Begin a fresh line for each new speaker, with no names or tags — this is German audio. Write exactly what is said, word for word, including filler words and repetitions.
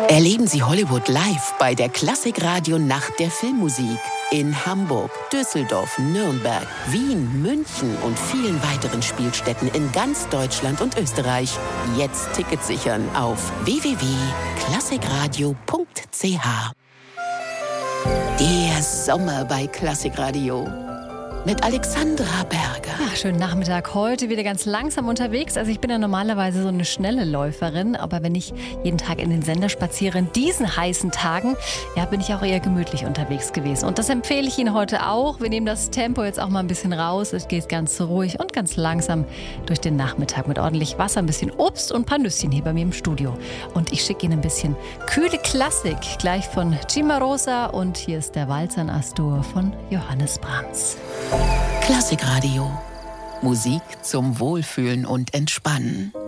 Erleben Sie Hollywood live bei der Klassikradio Nacht der Filmmusik. In Hamburg, Düsseldorf, Nürnberg, Wien, München und vielen weiteren Spielstätten in ganz Deutschland und Österreich. Jetzt Tickets sichern auf w w w punkt klassikradio punkt c h. Der Sommer bei Klassikradio mit Alexandra Berger.
Ja, schönen Nachmittag. Heute wieder ganz langsam unterwegs. Also ich bin ja normalerweise so eine schnelle Läuferin, aber wenn ich jeden Tag in den Sender spaziere, in diesen heißen Tagen, ja, bin ich auch eher gemütlich unterwegs gewesen. Und das empfehle ich Ihnen heute auch. Wir nehmen das Tempo jetzt auch mal ein bisschen raus. Es geht ganz ruhig und ganz langsam durch den Nachmittag mit ordentlich Wasser, ein bisschen Obst und ein paar Nüsschen hier bei mir im Studio. Und ich schicke Ihnen ein bisschen kühle Klassik, gleich von Cimarosa. Und hier ist der Walzer in Astur von Johannes Brahms.
Klassikradio. Musik zum Wohlfühlen und Entspannen.